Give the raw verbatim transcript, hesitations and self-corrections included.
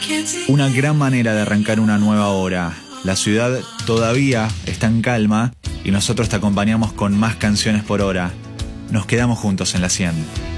Una gran manera de arrancar una nueva hora. La ciudad todavía está en calma y nosotros te acompañamos con más canciones por hora. Nos quedamos juntos en la cien.